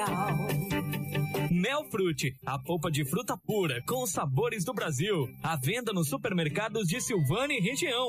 Melfrute, a polpa de fruta pura com os sabores do Brasil. À venda nos supermercados de Silvânia e região.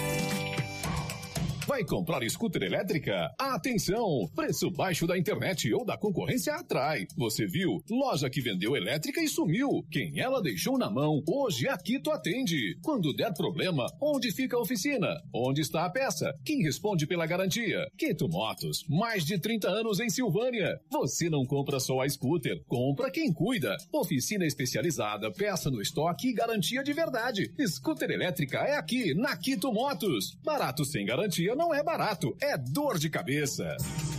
Vai comprar scooter elétrica? Atenção! Preço baixo da internet ou da concorrência atrai. Você viu? Loja que vendeu elétrica e sumiu. Quem ela deixou na mão, hoje a Quito atende. Quando der problema, onde fica a oficina? Onde está a peça? Quem responde pela garantia? Quito Motos, mais de 30 anos em Silvânia. Você não compra só a scooter, compra quem cuida. Oficina especializada, peça no estoque e garantia de verdade. Scooter elétrica é aqui, na Quito Motos. Barato sem garantia não é barato, é dor de cabeça.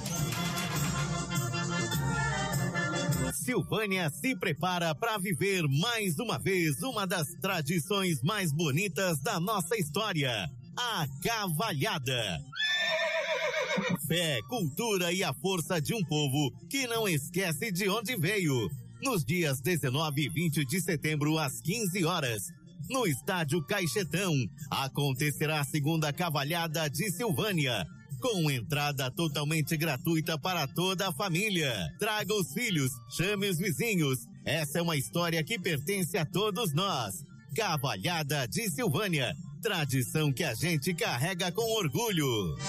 Silvânia se prepara para viver mais uma vez uma das tradições mais bonitas da nossa história, a Cavalhada. Fé, cultura e a força de um povo que não esquece de onde veio. Nos dias 19 e 20 de setembro, às 15 horas, no Estádio Caixetão, acontecerá a segunda Cavalhada de Silvânia, com entrada totalmente gratuita para toda a família. Traga os filhos, chame os vizinhos. Essa é uma história que pertence a todos nós. Cavalhada de Silvânia, tradição que a gente carrega com orgulho.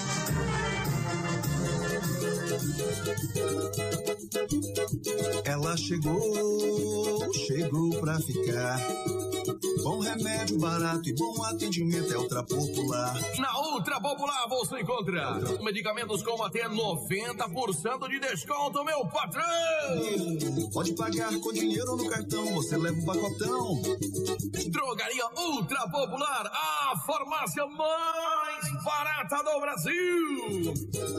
Ela chegou pra ficar. Bom remédio, barato e bom atendimento é Ultra Popular. Na Ultra Popular você encontra medicamentos com até 90% de desconto, meu patrão! Pode pagar com dinheiro ou no cartão, você leva um pacotão. Drogaria Ultra Popular, a farmácia mais barata do Brasil!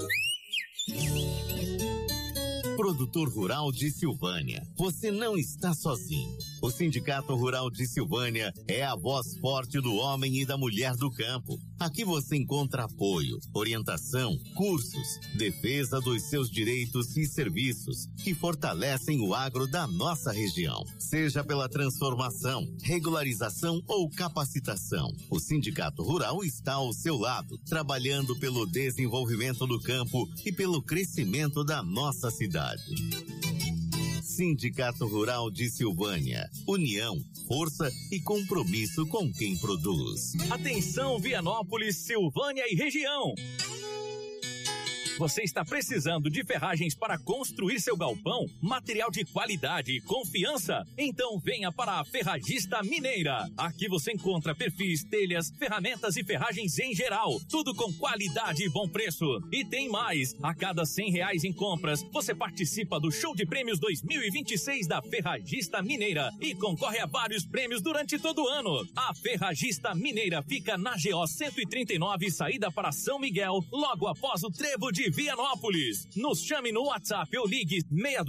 Produtor Rural de Silvânia, você não está sozinho. O Sindicato Rural de Silvânia é a voz forte do homem e da mulher do campo. Aqui você encontra apoio, orientação, cursos, defesa dos seus direitos e serviços que fortalecem o agro da nossa região. Seja pela transformação, regularização ou capacitação, o Sindicato Rural está ao seu lado, trabalhando pelo desenvolvimento do campo e pelo crescimento da nossa cidade. Sindicato Rural de Silvânia. União, força e compromisso com quem produz. Atenção, Vianópolis, Silvânia e região. Você está precisando de ferragens para construir seu galpão? Material de qualidade e confiança? Então venha para a Ferragista Mineira. Aqui você encontra perfis, telhas, ferramentas e ferragens em geral. Tudo com qualidade e bom preço. E tem mais. A cada R$100 em compras, você participa do Show de Prêmios 2026 da Ferragista Mineira e concorre a vários prêmios durante todo o ano. A Ferragista Mineira fica na GO 139, saída para São Miguel, logo após o Trevo de Vianópolis. Nos chame no WhatsApp ou ligue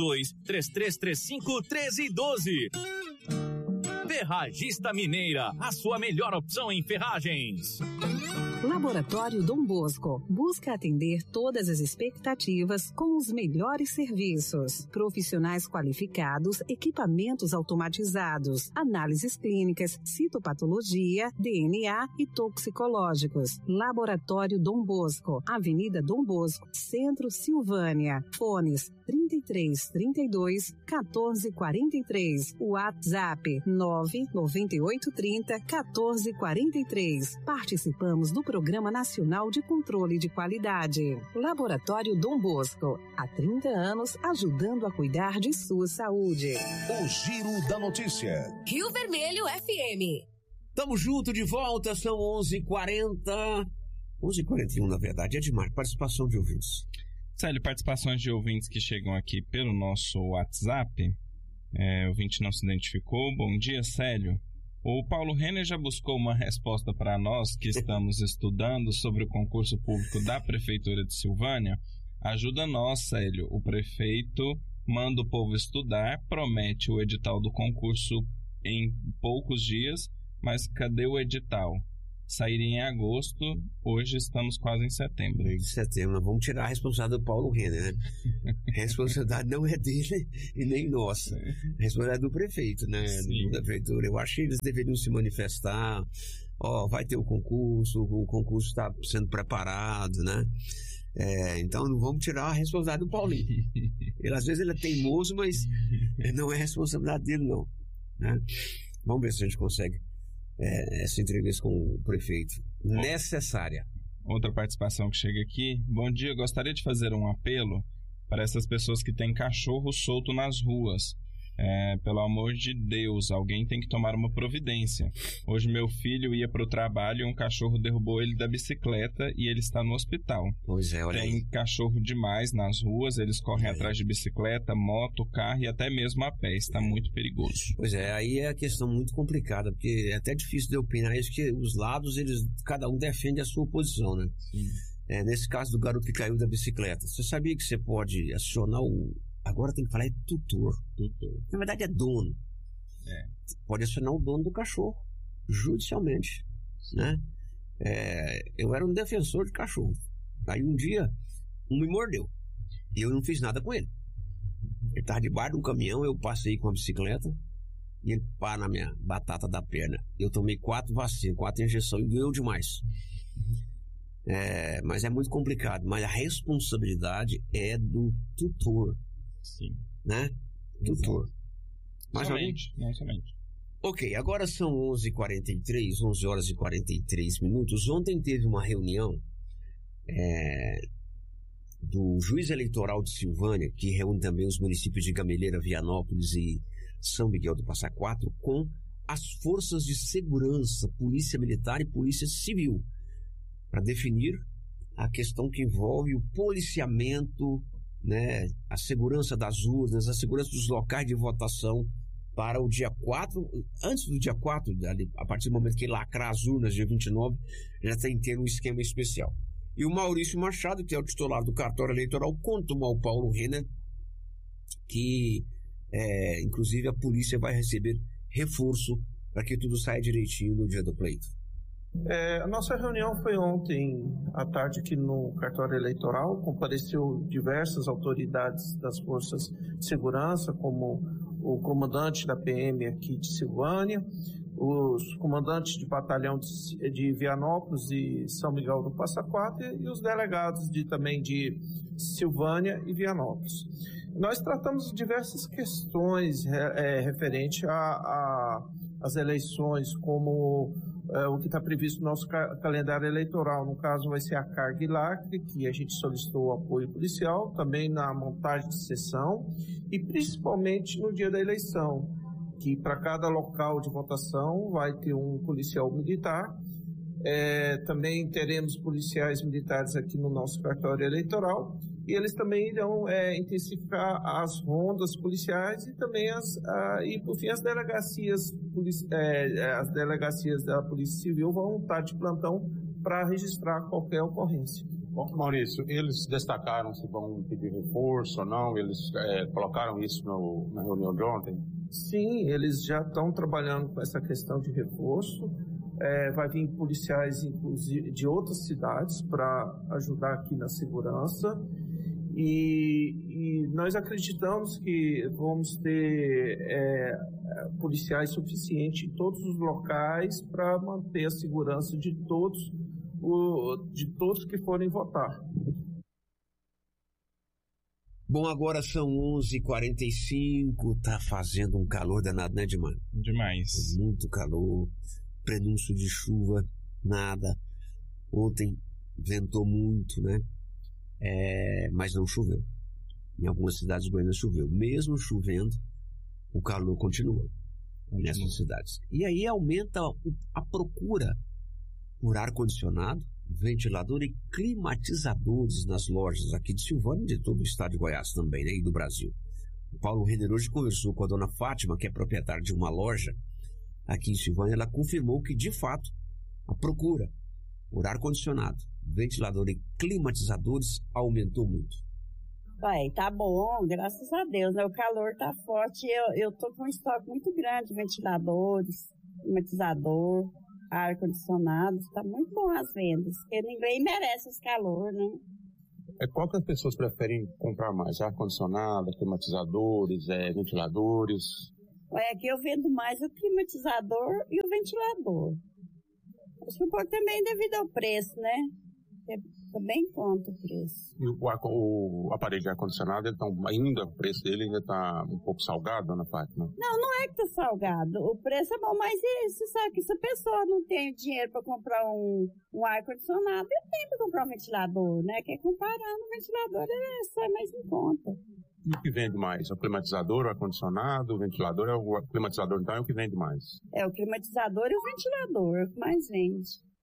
62-3335-1312. Ferragista Mineira, a sua melhor opção em ferragens. Laboratório Dom Bosco busca atender todas as expectativas com os melhores serviços. Profissionais qualificados, equipamentos automatizados, análises clínicas, citopatologia, DNA e toxicológicos. Laboratório Dom Bosco, Avenida Dom Bosco, Centro, Silvânia. Fones 3332-1443. WhatsApp 99830-1443. Participamos do Programa Nacional de Controle de Qualidade. Laboratório Dom Bosco, há 30 anos ajudando a cuidar de sua saúde. O Giro da Notícia. Rio Vermelho FM. Tamo junto de volta, são 11h40. 11h41, na verdade, Edmar, participação de ouvintes. Célio, participações de ouvintes que chegam aqui pelo nosso WhatsApp. O ouvinte não se identificou. Bom dia, Célio. O Paulo Renner já buscou uma resposta para nós que estamos estudando sobre o concurso público da Prefeitura de Silvânia. Ajuda nós, Célio. O prefeito manda o povo estudar, promete o edital do concurso em poucos dias, mas cadê o edital? Sairia em agosto, hoje estamos quase em setembro. Vamos tirar a responsabilidade do Paulo Renner, né? A responsabilidade não é dele e nem nossa. A responsabilidade é do prefeito, né? Da prefeitura. Eu acho que eles deveriam se manifestar. Vai ter o concurso está sendo preparado, né? Então não vamos tirar a responsabilidade do Paulinho. Às vezes ele é teimoso, mas não é responsabilidade dele, não. Né? Vamos ver se a gente consegue essa entrevista com o prefeito. Necessária. Outra participação que chega aqui. Bom dia, gostaria de fazer um apelo para essas pessoas que têm cachorro solto nas ruas. Pelo amor de Deus, alguém tem que tomar uma providência. Hoje meu filho ia para o trabalho e um cachorro derrubou ele da bicicleta e ele está no hospital. Pois é, olha Tem aí. cachorro demais nas ruas, eles correm atrás de bicicleta, moto, carro e até mesmo a pé. Está muito perigoso. Pois é, aí é a questão muito complicada, porque é até difícil de opinar isso, que os lados, cada um defende a sua posição, né? Sim. Nesse caso do garoto que caiu da bicicleta, você sabia que você pode acionar agora tem que falar tutor. Na verdade é dono. Pode acionar o dono do cachorro, judicialmente. Né? Eu era um defensor de cachorro. Aí um dia, um me mordeu. E eu não fiz nada com ele. Ele estava debaixo de um caminhão, eu passei com a bicicleta e ele pá na minha batata da perna. Eu tomei 4 vacinas, 4 injeções e doeu demais. Mas é muito complicado. Mas a responsabilidade é do tutor. Sim. Né? Tutor. Não somente. Ok, agora são 11h43, 11 horas e 43 minutos. Ontem teve uma reunião do juiz eleitoral de Silvânia, que reúne também os municípios de Gameleira, Vianópolis e São Miguel do Passa Quatro, com as forças de segurança, Polícia Militar e Polícia Civil, para definir a questão que envolve o policiamento, né, a segurança das urnas, a segurança dos locais de votação para o dia 4, antes do dia 4, a partir do momento que lacrar as urnas, dia 29, já tem que ter um esquema especial. E o Maurício Machado, que é o titular do cartório eleitoral, contou ao Paulo Renner que, inclusive, a polícia vai receber reforço para que tudo saia direitinho no dia do pleito. A nossa reunião foi ontem à tarde aqui no cartório eleitoral. Compareceu diversas autoridades das forças de segurança, como o comandante da PM aqui de Silvânia, os comandantes de batalhão de Vianópolis e São Miguel do Passa Quatro e os delegados também de Silvânia e Vianópolis. Nós tratamos diversas questões referentes às eleições, como o que está previsto no nosso calendário eleitoral. No caso, vai ser a carga e lacre, que a gente solicitou o apoio policial, também na montagem de sessão e principalmente no dia da eleição, que para cada local de votação vai ter um policial militar. Também teremos policiais militares aqui no nosso cartório eleitoral e eles também irão intensificar as rondas policiais e também por fim as delegacias da Polícia Civil vão estar de plantão para registrar qualquer ocorrência. Bom, Maurício, eles destacaram se vão pedir reforço ou não? Eles colocaram isso na reunião de ontem? Sim, eles já estão trabalhando com essa questão de reforço. Vai vir policiais, inclusive, de outras cidades para ajudar aqui na segurança. E nós acreditamos que vamos ter policiais suficientes em todos os locais para manter a segurança de todos que forem votar. Bom, agora são 11h45, tá fazendo um calor danado, né, Edmar? Demais. Muito calor, prenúncio de chuva, nada. Ontem ventou muito, né? Mas não choveu. Em algumas cidades goianas choveu. Mesmo chovendo, o calor continua nessas cidades. E aí aumenta a procura por ar-condicionado, ventilador e climatizadores nas lojas aqui de Silvânia e de todo o estado de Goiás também, né, e do Brasil. O Paulo Renner hoje conversou com a dona Fátima, que é proprietária de uma loja aqui em Silvânia. Ela confirmou que, de fato, a procura por ar-condicionado, ventilador e climatizadores aumentou muito. Tá bom, graças a Deus, né? O calor tá forte. Eu tô com um estoque muito grande de ventiladores, climatizador, ar-condicionado. Tá muito bom as vendas, porque ninguém merece esse calor, né? Qual que as pessoas preferem comprar mais? Ar-condicionado, climatizadores, ventiladores? Aqui eu vendo mais o climatizador e o ventilador. Acho que um pouco também devido ao preço, né? Tá bem em conta o preço. E o aparelho de ar-condicionado, o preço dele ainda está um pouco salgado, dona Fátima? Não é que tá salgado. O preço é bom, mas você sabe que se a pessoa não tem dinheiro para comprar um ar-condicionado, ele tem para comprar um ventilador, né? Que comparando, o ventilador sai mais em conta. E o que vende mais? O climatizador, o ar-condicionado, o ventilador? O climatizador, então, é o que vende mais? É, o climatizador e o ventilador, é o que mais vende.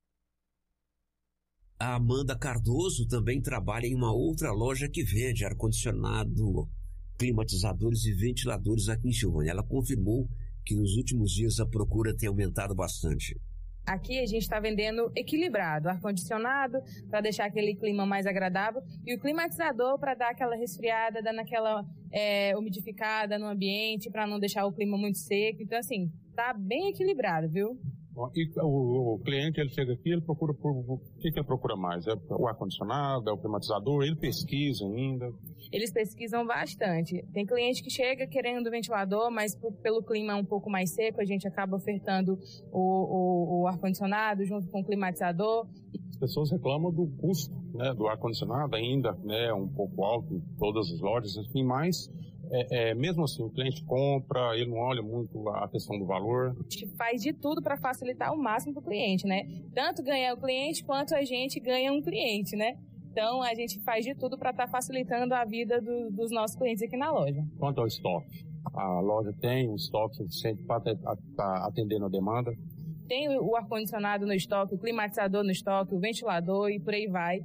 A Amanda Cardoso também trabalha em uma outra loja que vende ar-condicionado, climatizadores e ventiladores aqui em Silvânia. Ela confirmou que nos últimos dias a procura tem aumentado bastante. Aqui a gente está vendendo equilibrado, ar-condicionado para deixar aquele clima mais agradável e o climatizador para dar aquela resfriada, dando aquela umidificada no ambiente, para não deixar o clima muito seco. Então, assim, tá bem equilibrado, viu? E o cliente, ele chega aqui, ele procura o que ele procura mais? É o ar-condicionado, é o climatizador? Ele pesquisa ainda? Eles pesquisam bastante. Tem cliente que chega querendo o ventilador, mas pelo clima um pouco mais seco, a gente acaba ofertando o ar-condicionado junto com o climatizador. As pessoas reclamam do custo, né, do ar-condicionado ainda, né, um pouco alto em todas as lojas, enfim, mas mesmo assim, o cliente compra, ele não olha muito a questão do valor. A gente faz de tudo para facilitar o máximo para o cliente, né? Tanto ganhar o cliente, quanto a gente ganha um cliente, né? Então, a gente faz de tudo para estar facilitando a vida dos nossos clientes aqui na loja. Quanto ao estoque? A loja tem um estoque suficiente para estar atendendo a demanda? Tem o ar-condicionado no estoque, o climatizador no estoque, o ventilador e por aí vai.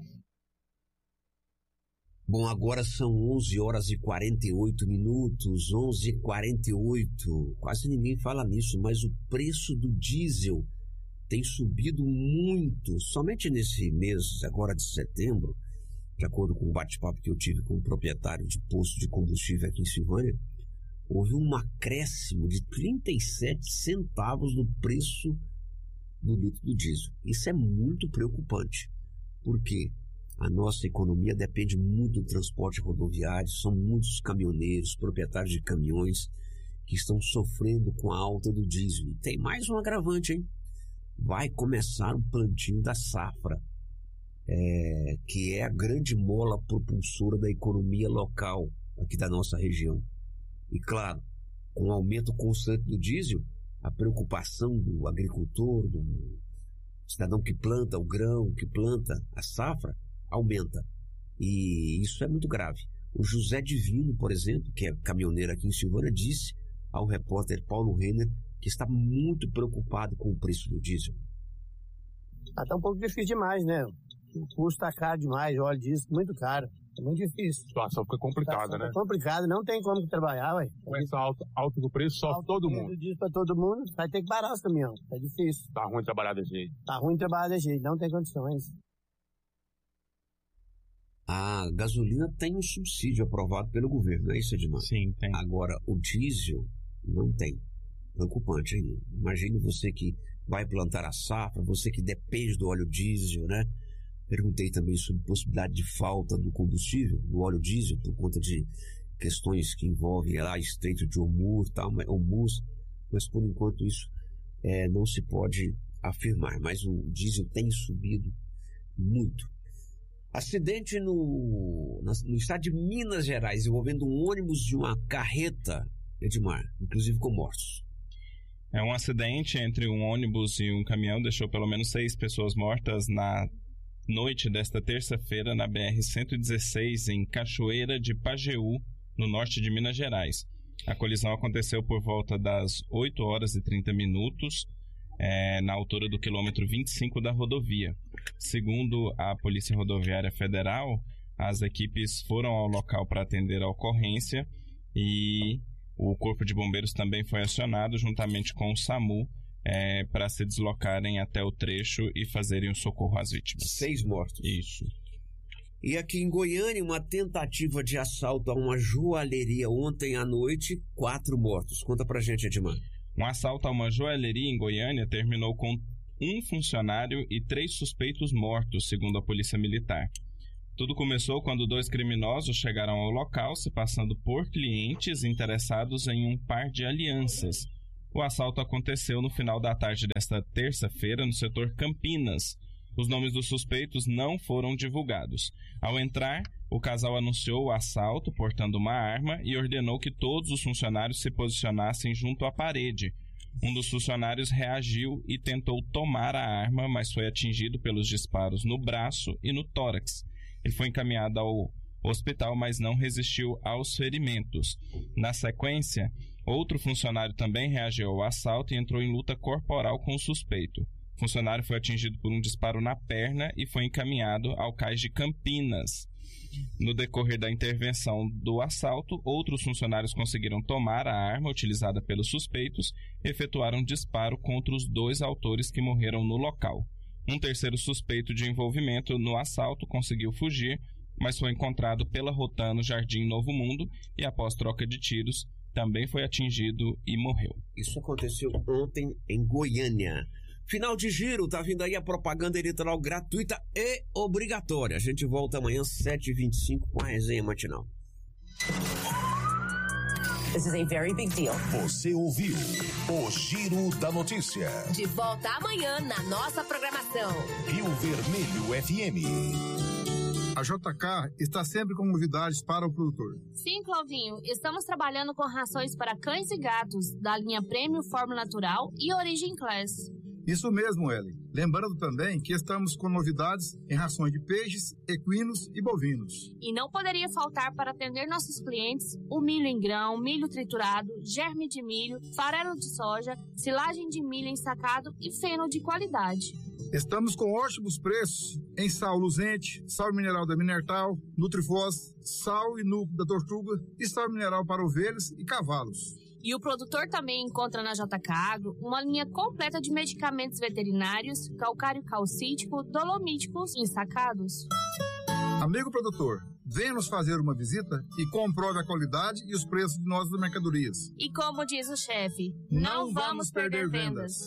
Bom, agora são 11 horas e 48 minutos, 11h48. Quase ninguém fala nisso, mas o preço do diesel tem subido muito. Somente nesse mês, agora de setembro, de acordo com o bate-papo que eu tive com o proprietário de posto de combustível aqui em Silvânia, houve um acréscimo de 37 centavos no preço do litro do diesel. Isso é muito preocupante. Por quê? A nossa economia depende muito do transporte rodoviário, são muitos caminhoneiros, proprietários de caminhões que estão sofrendo com a alta do diesel. E tem mais um agravante, hein? Vai começar o plantio da safra, que é a grande mola propulsora da economia local aqui da nossa região. E claro, com o aumento constante do diesel, a preocupação do agricultor, do cidadão que planta o grão, que planta a safra, aumenta. E isso é muito grave. O José Divino, por exemplo, que é caminhoneiro aqui em Silvânia, disse ao repórter Paulo Renner que está muito preocupado com o preço do diesel. Está um pouco difícil demais, né? O custo está caro demais, óleo diesel, muito caro. É muito difícil. A situação fica complicada, né? É complicado, não tem como trabalhar, ué. Com essa alta do preço, sofre todo mundo. O diesel para todo mundo, vai ter que parar os caminhões. É difícil. Tá ruim trabalhar desse jeito. Tá ruim trabalhar desse jeito, não tem condições. A gasolina tem um subsídio aprovado pelo governo, não é isso, Edmar? Sim, tem. Agora, o diesel não tem. Preocupante, hein? Imagine você que vai plantar a safra, você que depende do óleo diesel, né? Perguntei também sobre possibilidade de falta do combustível, do óleo diesel, por conta de questões que envolvem lá Estreito de Hormuz, mas por enquanto isso não se pode afirmar. Mas o diesel tem subido muito. Acidente no estado de Minas Gerais, envolvendo um ônibus e uma carreta, Edmar, inclusive com mortos. É um acidente entre um ônibus e um caminhão, deixou pelo menos 6 pessoas mortas na noite desta terça-feira na BR-116, em Cachoeira de Pajeú, no norte de Minas Gerais. A colisão aconteceu por volta das 8 horas e 30 minutos, na altura do quilômetro 25 da rodovia. Segundo a Polícia Rodoviária Federal, as equipes foram ao local para atender a ocorrência e o Corpo de Bombeiros também foi acionado juntamente com o SAMU para se deslocarem até o trecho e fazerem o socorro às vítimas. 6 mortos. Isso. E aqui em Goiânia, uma tentativa de assalto a uma joalheria ontem à noite, 4 mortos. Conta pra gente, Edmar. Um assalto a uma joalheria em Goiânia terminou com 1 funcionário e 3 suspeitos mortos, segundo a Polícia Militar. Tudo começou quando 2 criminosos chegaram ao local, se passando por clientes interessados em um par de alianças. O assalto aconteceu no final da tarde desta terça-feira no setor Campinas, Os nomes dos suspeitos não foram divulgados. Ao entrar, o casal anunciou o assalto portando uma arma e ordenou que todos os funcionários se posicionassem junto à parede. Um dos funcionários reagiu e tentou tomar a arma, mas foi atingido pelos disparos no braço e no tórax. Ele foi encaminhado ao hospital, mas não resistiu aos ferimentos. Na sequência, outro funcionário também reagiu ao assalto e entrou em luta corporal com o suspeito. O funcionário foi atingido por um disparo na perna e foi encaminhado ao CAIS de Campinas. No decorrer da intervenção do assalto, outros funcionários conseguiram tomar a arma utilizada pelos suspeitos e efetuaram um disparo contra os 2 autores que morreram no local. Um terceiro suspeito de envolvimento no assalto conseguiu fugir, mas foi encontrado pela Rotan no Jardim Novo Mundo e, após troca de tiros, também foi atingido e morreu. Isso aconteceu ontem em Goiânia. Final de giro, tá vindo aí a propaganda eleitoral gratuita e obrigatória. A gente volta amanhã, 7h25, com a resenha matinal. This is a very big deal. Você ouviu o Giro da Notícia. De volta amanhã na nossa programação. Rio Vermelho FM. A JK está sempre com novidades para o produtor. Sim, Claudinho. Estamos trabalhando com rações para cães e gatos da linha Premium Fórmula Natural e Origin Class. Isso mesmo, Ellen. Lembrando também que estamos com novidades em rações de peixes, equinos e bovinos. E não poderia faltar para atender nossos clientes o milho em grão, milho triturado, germe de milho, farelo de soja, silagem de milho ensacado e feno de qualidade. Estamos com ótimos preços em sal luzente, sal mineral da Minertal, Nutrifós, sal e núcleo da Tortuga e sal mineral para ovelhas e cavalos. E o produtor também encontra na JK Agro uma linha completa de medicamentos veterinários, calcário calcítico, dolomíticos e ensacados. Amigo produtor, venha nos fazer uma visita e comprove a qualidade e os preços de nossas mercadorias. E como diz o chefe, não vamos perder vendas.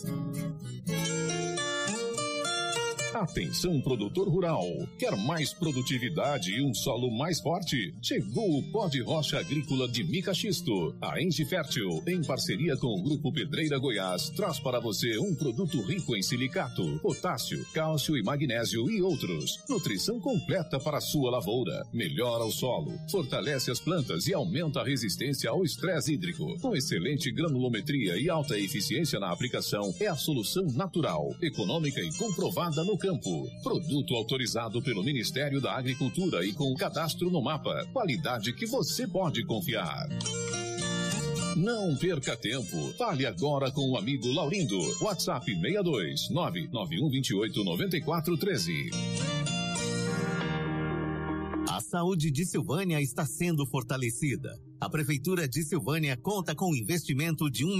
Atenção, produtor rural. Quer mais produtividade e um solo mais forte? Chegou o pó de rocha agrícola de mica xisto. A Engie Fértil, em parceria com o Grupo Pedreira Goiás, traz para você um produto rico em silicato, potássio, cálcio e magnésio e outros. Nutrição completa para a sua lavoura. Melhora o solo, fortalece as plantas e aumenta a resistência ao estresse hídrico. Com excelente granulometria e alta eficiência na aplicação, é a solução natural, econômica e comprovada no campo. Produto autorizado pelo Ministério da Agricultura e com cadastro no mapa. Qualidade que você pode confiar. Não perca tempo. Fale agora com o amigo Laurindo. WhatsApp 62 99128 9413. A saúde de Silvânia está sendo fortalecida. A Prefeitura de Silvânia conta com um investimento de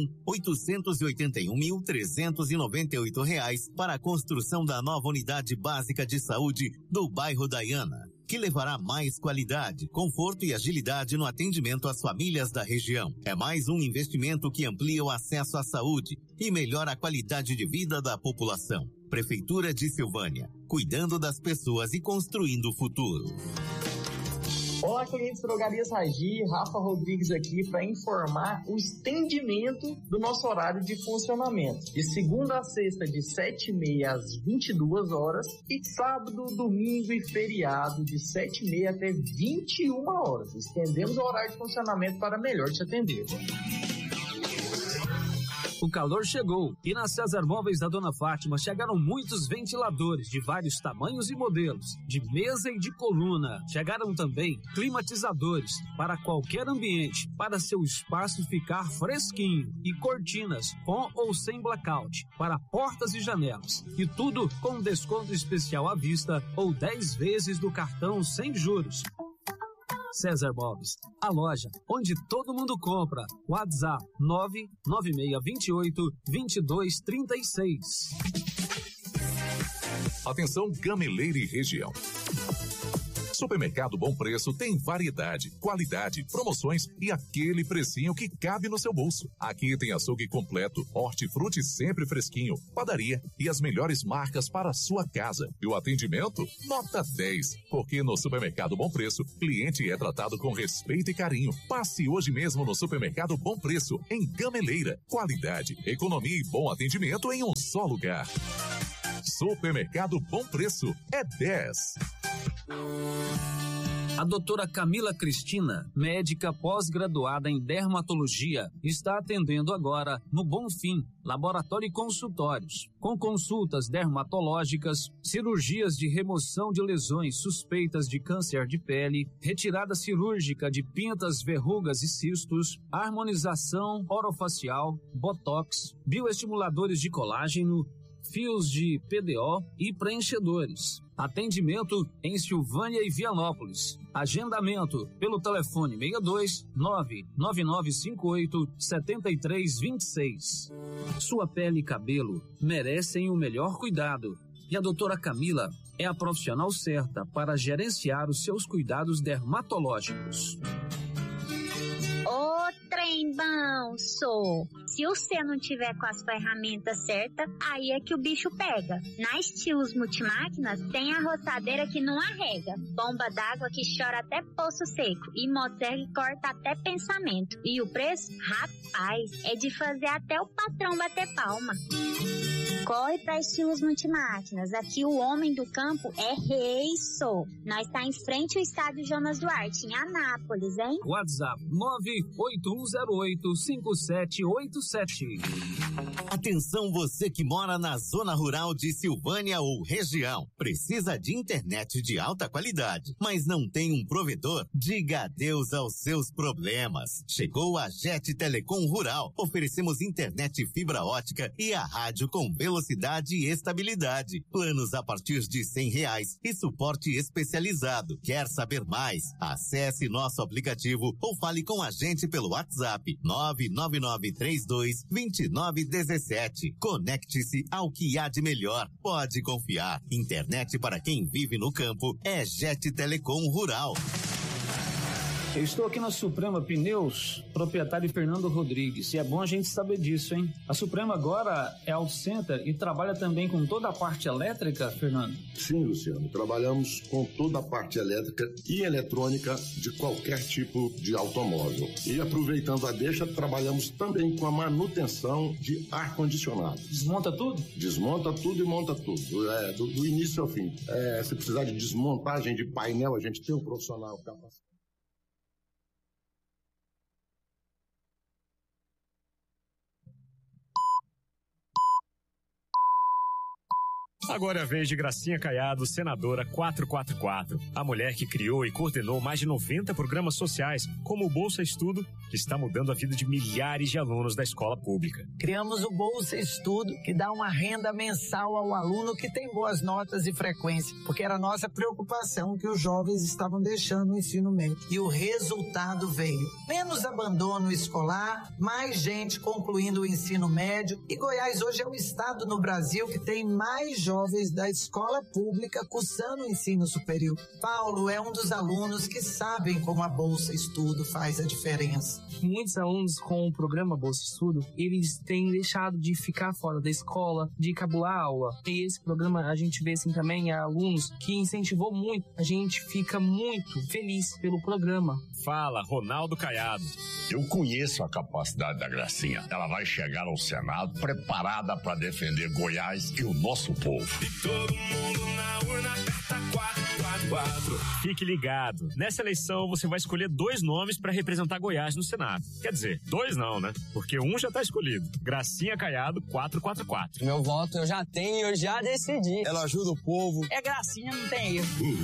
R$1.881.398 para a construção da nova unidade básica de saúde do bairro Daiana, que levará mais qualidade, conforto e agilidade no atendimento às famílias da região. É mais um investimento que amplia o acesso à saúde e melhora a qualidade de vida da população. Prefeitura de Silvânia, cuidando das pessoas e construindo o futuro. Olá, clientes Drogarias Ragi, Rafa Rodrigues aqui para informar o estendimento do nosso horário de funcionamento. De segunda a sexta, de 7h30 às 22 horas e sábado, domingo e feriado, de 7h30 até 21 horas. Estendemos o horário de funcionamento para melhor te atender. O calor chegou e na César Móveis da Dona Fátima chegaram muitos ventiladores de vários tamanhos e modelos, de mesa e de coluna. Chegaram também climatizadores para qualquer ambiente, para seu espaço ficar fresquinho, e cortinas com ou sem blackout para portas e janelas. E tudo com desconto especial à vista ou 10 vezes do cartão sem juros. César Móveis, a loja onde todo mundo compra. WhatsApp 99628-2236. Atenção, Gameleira e região. Supermercado Bom Preço tem variedade, qualidade, promoções e aquele precinho que cabe no seu bolso. Aqui tem açougue completo, hortifruti sempre fresquinho, padaria e as melhores marcas para a sua casa. E o atendimento? Nota 10. Porque no Supermercado Bom Preço, cliente é tratado com respeito e carinho. Passe hoje mesmo no Supermercado Bom Preço, em Gameleira. Qualidade, economia e bom atendimento em um só lugar. Supermercado Bom Preço é 10. A doutora Camila Cristina, médica pós-graduada em dermatologia, está atendendo agora no Bonfim, laboratório e consultórios, com consultas dermatológicas, cirurgias de remoção de lesões suspeitas de câncer de pele, retirada cirúrgica de pintas, verrugas e cistos, harmonização orofacial, botox, bioestimuladores de colágeno, fios de PDO e preenchedores. Atendimento em Silvânia e Vianópolis. Agendamento pelo telefone 62 99958 7326. Sua pele e cabelo merecem o melhor cuidado. E a doutora Camila é a profissional certa para gerenciar os seus cuidados dermatológicos. Ô, trem bom, sou. Se você não tiver com as ferramentas certas, aí é que o bicho pega. Na Estilos Multimáquinas tem a roçadeira que não arrega, bomba d'água que chora até poço seco e motosserra que corta até pensamento. E o preço? Rapaz, é de fazer até o patrão bater palma. Corre pra Estilos Multimáquinas. Aqui o homem do campo é rei, sou. Nós tá em frente ao estádio Jonas Duarte, em Anápolis, hein? WhatsApp 981085787. Atenção você que mora na zona rural de Silvânia ou região. Precisa de internet de alta qualidade, mas não tem um provedor? Diga adeus aos seus problemas. Chegou a Jet Telecom Rural. Oferecemos internet fibra ótica e a rádio com velocidade e estabilidade. Planos a partir de R$100 e suporte especializado. Quer saber mais? Acesse nosso aplicativo ou fale com a gente pelo WhatsApp 999322917. Conecte-se ao que há de melhor. Pode confiar. Internet para quem vive no campo é Jet Telecom Rural. Eu estou aqui na Suprema Pneus, proprietário Fernando Rodrigues, e é bom a gente saber disso, hein? A Suprema agora é auto center e trabalha também com toda a parte elétrica, Fernando? Sim, Luciano, trabalhamos com toda a parte elétrica e eletrônica de qualquer tipo de automóvel. E aproveitando a deixa, trabalhamos também com a manutenção de ar-condicionado. Desmonta tudo? Desmonta tudo e monta tudo, do início ao fim. Se precisar de desmontagem de painel, a gente tem um profissional capacitado. Agora é a vez de Gracinha Caiado, senadora 444. A mulher que criou e coordenou mais de 90 programas sociais, como o Bolsa Estudo, que está mudando a vida de milhares de alunos da escola pública. Criamos o Bolsa Estudo, que dá uma renda mensal ao aluno que tem boas notas e frequência, porque era a nossa preocupação que os jovens estavam deixando o ensino médio. E o resultado veio. Menos abandono escolar, mais gente concluindo o ensino médio, e Goiás hoje é o estado no Brasil que tem mais jovens da escola pública cursando o ensino superior. Paulo é um dos alunos que sabem como a Bolsa Estudo faz a diferença. Muitos alunos com o programa Bolsa Estudo, eles têm deixado de ficar fora da escola, de cabular a aula. E esse programa a gente vê assim também alunos que incentivou muito. A gente fica muito feliz pelo programa. Fala, Ronaldo Caiado. Eu conheço a capacidade da Gracinha. Ela vai chegar ao Senado preparada para defender Goiás e o nosso povo. E todo mundo na urna aperta 444. Fique ligado. Nessa eleição você vai escolher 2 nomes para representar Goiás no Senado. Quer dizer, 2 não, né? Porque um já tá escolhido. Gracinha Caiado 444. Meu voto eu já tenho, eu já decidi. Ela ajuda o povo. É Gracinha, não tem erro.